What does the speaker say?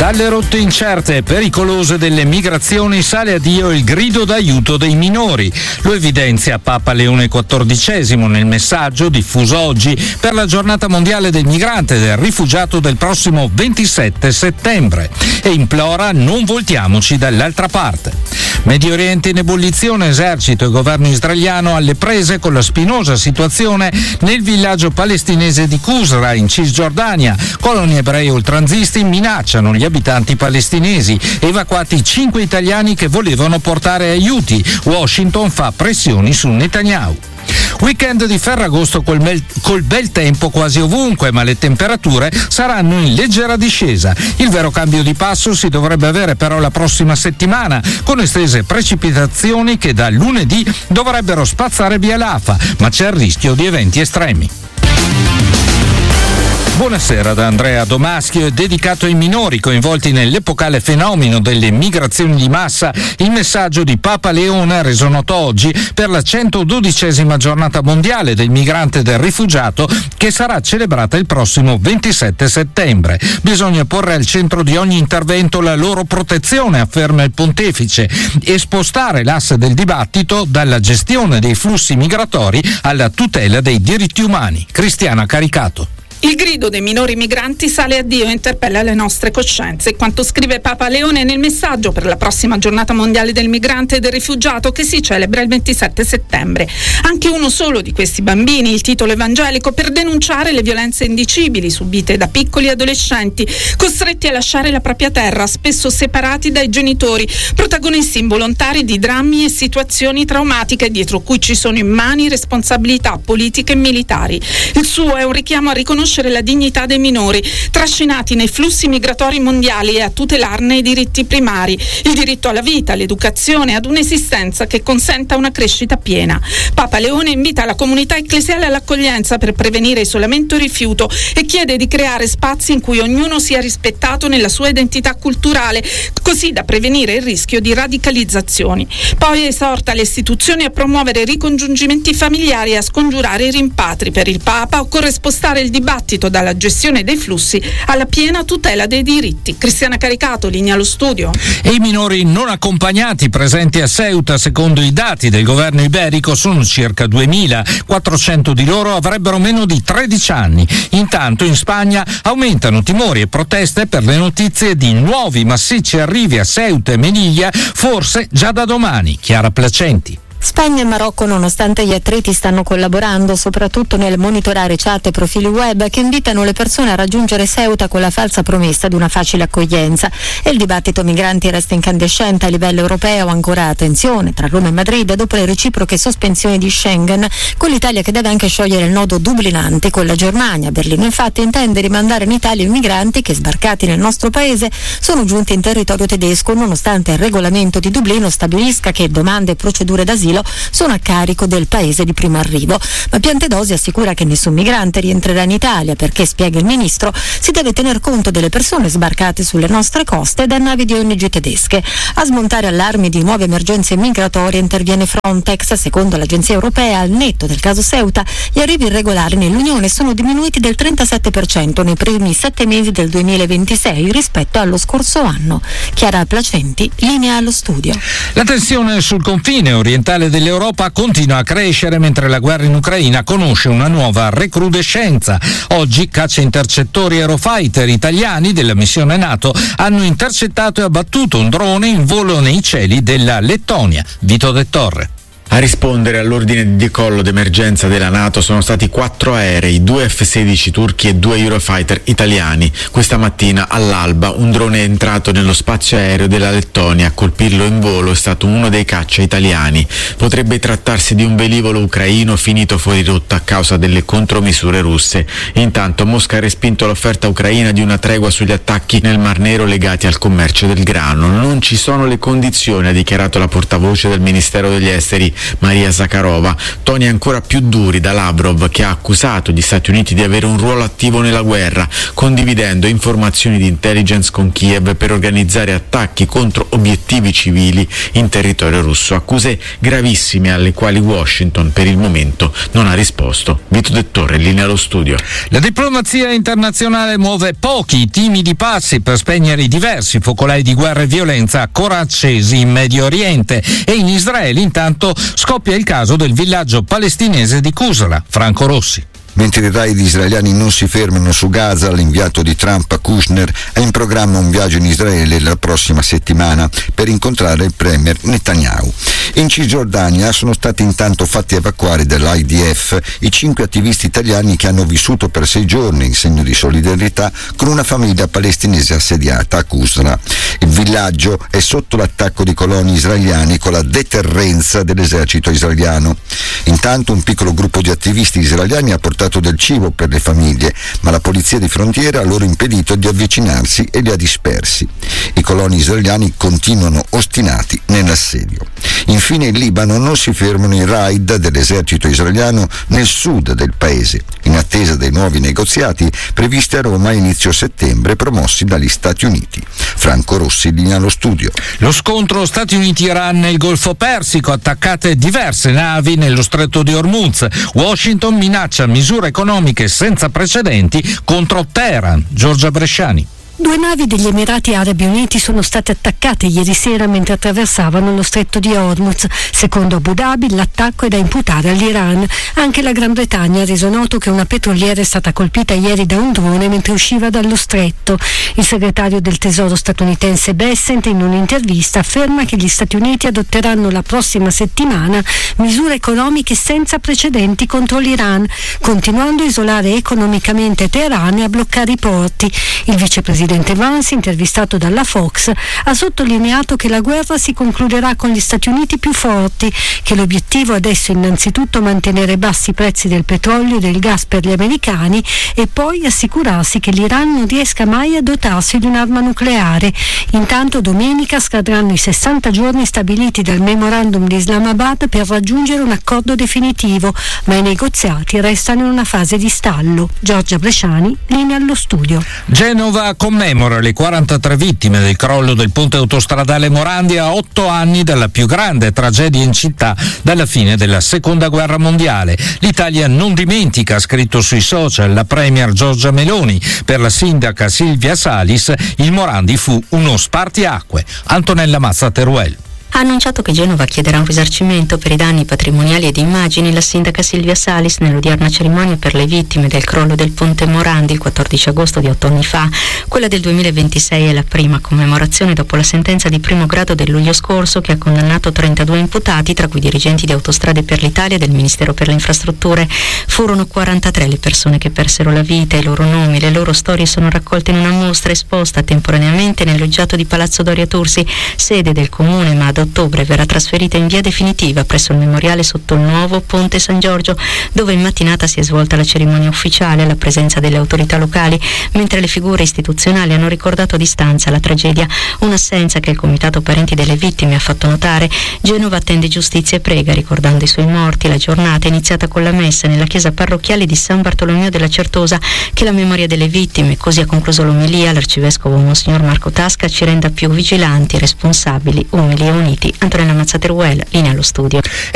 Dalle rotte incerte e pericolose delle migrazioni sale a Dio il grido d'aiuto dei minori. Lo evidenzia Papa Leone XIV nel messaggio diffuso oggi per la giornata mondiale del migrante e del rifugiato del prossimo 27 settembre e implora: non voltiamoci dall'altra parte. Medio Oriente in ebollizione, esercito e governo israeliano alle prese con la spinosa situazione nel villaggio palestinese di Qusra in Cisgiordania. Coloni ebrei oltranzisti minacciano gli abitanti palestinesi, evacuati 5 italiani che volevano portare aiuti. Washington fa pressioni su Netanyahu. Weekend di Ferragosto col bel tempo quasi ovunque, ma le temperature saranno in leggera discesa. Il vero cambio di passo si dovrebbe avere però la prossima settimana, con estese precipitazioni che da lunedì dovrebbero spazzare via l'AFA, ma c'è il rischio di eventi estremi. Buonasera da Andrea Domaschio. È dedicato ai minori coinvolti nell'epocale fenomeno delle migrazioni di massa il messaggio di Papa Leone reso noto oggi per la 112esima giornata mondiale del migrante e del rifugiato, che sarà celebrata il prossimo 27 settembre. Bisogna porre al centro di ogni intervento la loro protezione, afferma il pontefice, e spostare l'asse del dibattito dalla gestione dei flussi migratori alla tutela dei diritti umani. Cristiana Caricato. Il grido dei minori migranti sale a Dio e interpella le nostre coscienze, quanto scrive Papa Leone nel messaggio per la prossima giornata mondiale del migrante e del rifugiato che si celebra il 27 settembre. Anche uno solo di questi bambini, il titolo evangelico, per denunciare le violenze indicibili subite da piccoli adolescenti, costretti a lasciare la propria terra, spesso separati dai genitori, protagonisti involontari di drammi e situazioni traumatiche dietro cui ci sono immani responsabilità politiche e militari. Il suo è un richiamo a riconoscere la dignità dei minori, trascinati nei flussi migratori mondiali, e a tutelarne i diritti primari, il diritto alla vita, all'educazione, ad un'esistenza che consenta una crescita piena. Papa Leone invita la comunità ecclesiale all'accoglienza per prevenire isolamento e rifiuto e chiede di creare spazi in cui ognuno sia rispettato nella sua identità culturale, così da prevenire il rischio di radicalizzazioni. Poi esorta le istituzioni a promuovere i ricongiungimenti familiari e a scongiurare i rimpatri. Per il Papa occorre spostare il dibattito dalla gestione dei flussi alla piena tutela dei diritti. Cristiana Caricato, linea allo studio. E i minori non accompagnati presenti a Ceuta, secondo i dati del governo iberico, sono circa 2.400 di loro avrebbero meno di 13 anni. Intanto in Spagna aumentano timori e proteste per le notizie di nuovi massicci arrivi a Ceuta e Melilla, forse già da domani. Chiara Placenti. Spagna e Marocco, nonostante gli atleti, stanno collaborando soprattutto nel monitorare chat e profili web che invitano le persone a raggiungere Ceuta con la falsa promessa di una facile accoglienza. E il dibattito migranti resta incandescente a livello europeo, ancora tensione tra Roma e Madrid dopo le reciproche sospensioni di Schengen, con l'Italia che deve anche sciogliere il nodo dublinante con la Germania. Berlino infatti intende rimandare in Italia i migranti che, sbarcati nel nostro paese, sono giunti in territorio tedesco, nonostante il regolamento di Dublino stabilisca che domande e procedure d'asilo sono a carico del paese di primo arrivo. Ma Piantedosi assicura che nessun migrante rientrerà in Italia perché, spiega il ministro, si deve tener conto delle persone sbarcate sulle nostre coste da navi di ONG tedesche. A smontare allarmi di nuove emergenze migratorie interviene Frontex. Secondo l'agenzia europea, al netto del caso Ceuta, gli arrivi irregolari nell'Unione sono diminuiti del 37% nei primi 7 mesi del 2026 rispetto allo scorso anno. Chiara Placenti, linea allo studio. La tensione sul confine orientale dell'Europa continua a crescere mentre la guerra in Ucraina conosce una nuova recrudescenza. Oggi caccia intercettori Eurofighter italiani della missione NATO hanno intercettato e abbattuto un drone in volo nei cieli della Lettonia. Vito De Torre. A rispondere all'ordine di decollo d'emergenza della NATO sono stati 4 aerei, 2 F-16 turchi e 2 Eurofighter italiani. Questa mattina all'alba un drone è entrato nello spazio aereo della Lettonia. A colpirlo in volo è stato uno dei caccia italiani. Potrebbe trattarsi di un velivolo ucraino finito fuori rotta a causa delle contromisure russe. Intanto Mosca ha respinto l'offerta ucraina di una tregua sugli attacchi nel Mar Nero legati al commercio del grano. Non ci sono le condizioni, ha dichiarato la portavoce del Ministero degli Esteri. Maria Zakharova. Toni ancora più duri da Lavrov, che ha accusato gli Stati Uniti di avere un ruolo attivo nella guerra, condividendo informazioni di intelligence con Kiev per organizzare attacchi contro obiettivi civili in territorio russo. Accuse gravissime alle quali Washington per il momento non ha risposto. Vito De Torre, linea allo studio. La diplomazia internazionale muove pochi timidi passi per spegnere i diversi focolai di guerra e violenza ancora accesi in Medio Oriente, e in Israele intanto scoppia il caso del villaggio palestinese di Qusra. Franco Rossi. Mentre i raid israeliani non si fermano su Gaza, l'inviato di Trump, Kushner, ha in programma un viaggio in Israele la prossima settimana per incontrare il premier Netanyahu. In Cisgiordania sono stati intanto fatti evacuare dall'IDF i 5 attivisti italiani che hanno vissuto per 6 giorni in segno di solidarietà con una famiglia palestinese assediata a Qusra. Il villaggio è sotto l'attacco di coloni israeliani con la deterrenza dell'esercito israeliano. Intanto un piccolo gruppo di attivisti israeliani ha portato del cibo per le famiglie, ma la polizia di frontiera ha loro impedito di avvicinarsi e li ha dispersi. I coloni israeliani continuano ostinati nell'assedio. Infine in Libano non si fermano i raid dell'esercito israeliano nel sud del paese, in attesa dei nuovi negoziati previsti a Roma a inizio settembre, promossi dagli Stati Uniti. Franco Rossi, linea allo studio. Lo scontro Stati Uniti-Iran nel Golfo Persico, attaccate diverse navi nello stretto di Hormuz. Washington minaccia misure economiche senza precedenti contro Teheran. Giorgia Bresciani. 2 navi degli Emirati Arabi Uniti sono state attaccate ieri sera mentre attraversavano lo stretto di Hormuz. Secondo Abu Dhabi l'attacco è da imputare all'Iran. Anche la Gran Bretagna ha reso noto che una petroliera è stata colpita ieri da un drone mentre usciva dallo stretto. Il segretario del Tesoro statunitense Bessent in un'intervista afferma che gli Stati Uniti adotteranno la prossima settimana misure economiche senza precedenti contro l'Iran, continuando a isolare economicamente Teheran e a bloccare i porti. Il vicepresidente Vance, intervistato dalla Fox, ha sottolineato che la guerra si concluderà con gli Stati Uniti più forti, che l'obiettivo adesso è innanzitutto mantenere bassi i prezzi del petrolio e del gas per gli americani e poi assicurarsi che l'Iran non riesca mai a dotarsi di un'arma nucleare. Intanto domenica scadranno i 60 giorni stabiliti dal memorandum di Islamabad per raggiungere un accordo definitivo, ma i negoziati restano in una fase di stallo. Giorgia Bresciani, linea allo studio. Genova commemora le 43 vittime del crollo del ponte autostradale Morandi a 8 anni dalla più grande tragedia in città dalla fine della Seconda Guerra Mondiale. L'Italia non dimentica, ha scritto sui social la premier Giorgia Meloni. Per la sindaca Silvia Salis il Morandi fu uno spartiacque. Antonella Mazza Teruel. Ha annunciato che Genova chiederà un risarcimento per i danni patrimoniali e di immagini la sindaca Silvia Salis nell'odierna cerimonia per le vittime del crollo del ponte Morandi il 14 agosto di 8 anni fa. Quella del 2026 è la prima commemorazione dopo la sentenza di primo grado del luglio scorso che ha condannato 32 imputati, tra cui dirigenti di Autostrade per l'Italia e del Ministero per le Infrastrutture. Furono 43 le persone che persero la vita, i loro nomi, le loro storie sono raccolte in una mostra esposta temporaneamente nel loggiato di Palazzo Doria Tursi, sede del comune, ma ad ottobre verrà trasferita in via definitiva presso il memoriale sotto il nuovo Ponte San Giorgio, dove in mattinata si è svolta la cerimonia ufficiale alla presenza delle autorità locali, mentre le figure istituzionali hanno ricordato a distanza la tragedia, un'assenza che il Comitato Parenti delle Vittime ha fatto notare. Genova attende giustizia e prega, ricordando i suoi morti. La giornata è iniziata con la messa nella chiesa parrocchiale di San Bartolomeo della Certosa. Che la memoria delle vittime, così ha concluso l'omelia l'arcivescovo Monsignor Marco Tasca, ci renda più vigilanti, responsabili, umili e uniti. Antonella Mazza Teruel, linea allo studio.